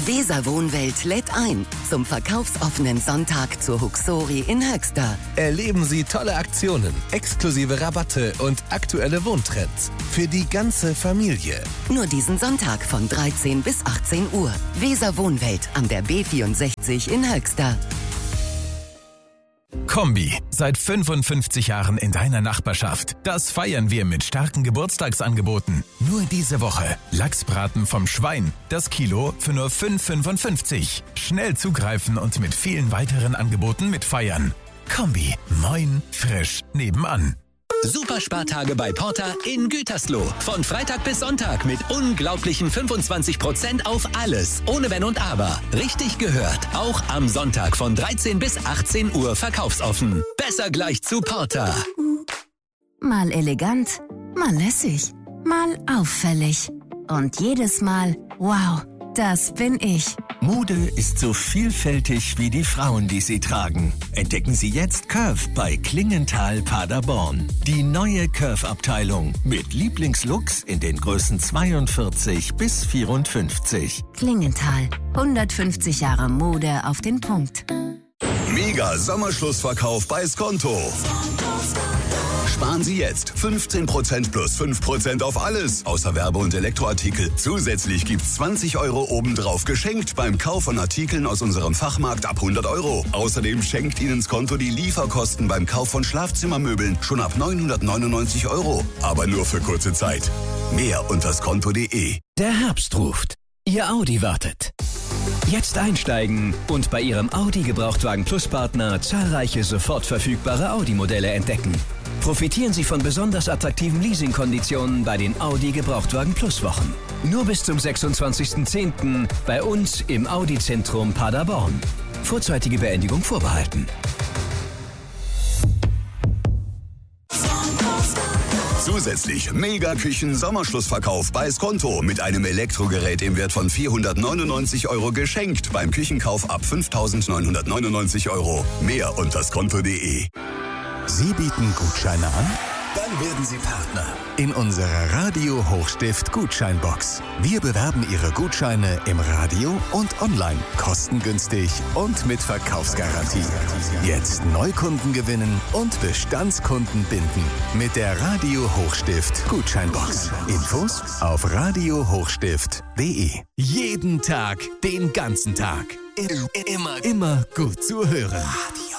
Weser Wohnwelt lädt ein zum verkaufsoffenen Sonntag zur Huxori in Höxter. Erleben Sie tolle Aktionen, exklusive Rabatte und aktuelle Wohntrends für die ganze Familie. Nur diesen Sonntag von 13 bis 18 Uhr. Weser Wohnwelt an der B64 in Höxter. Kombi, seit 55 Jahren in deiner Nachbarschaft. Das feiern wir mit starken Geburtstagsangeboten. Nur diese Woche. Lachsbraten vom Schwein. Das Kilo für nur 5,55. Schnell zugreifen und mit vielen weiteren Angeboten mitfeiern. Kombi, moin, frisch, nebenan. Superspartage bei Porter in Gütersloh. Von Freitag bis Sonntag mit unglaublichen 25% auf alles. Ohne Wenn und Aber. Richtig gehört. Auch am Sonntag von 13 bis 18 Uhr verkaufsoffen. Besser gleich zu Porter. Mal elegant, mal lässig, mal auffällig. Und jedes Mal, wow, das bin ich. Mode ist so vielfältig wie die Frauen, die sie tragen. Entdecken Sie jetzt Curve bei Klingenthal Paderborn. Die neue Curve-Abteilung mit Lieblingslooks in den Größen 42 bis 54. Klingenthal, 150 Jahre Mode auf den Punkt. Mega Sommerschlussverkauf bei Skonto. Sparen Sie jetzt 15% plus 5% auf alles, außer Werbe- und Elektroartikel. Zusätzlich gibt's 20 € obendrauf geschenkt beim Kauf von Artikeln aus unserem Fachmarkt ab 100 €. Außerdem schenkt Ihnen Skonto die Lieferkosten beim Kauf von Schlafzimmermöbeln schon ab 999 €. Aber nur für kurze Zeit. Mehr unter skonto.de. Der Herbst ruft. Ihr Audi wartet. Jetzt einsteigen und bei Ihrem Audi Gebrauchtwagen Plus Partner zahlreiche sofort verfügbare Audi-Modelle entdecken. Profitieren Sie von besonders attraktiven Leasingkonditionen bei den Audi Gebrauchtwagen Plus Wochen. Nur bis zum 26.10. bei uns im Audi Zentrum Paderborn. Vorzeitige Beendigung vorbehalten. Zusätzlich Mega-Küchen-Sommerschlussverkauf bei Skonto mit einem Elektrogerät im Wert von 499 € geschenkt beim Küchenkauf ab 5.999 €. Mehr unter skonto.de. Sie bieten Gutscheine an? Dann werden Sie Partner in unserer Radio Hochstift Gutscheinbox. Wir bewerben Ihre Gutscheine im Radio und online, kostengünstig und mit Verkaufsgarantie. Jetzt Neukunden gewinnen und Bestandskunden binden mit der Radio Hochstift Gutscheinbox. Infos auf radiohochstift.de. Jeden Tag, den ganzen Tag. Immer gut zu hören.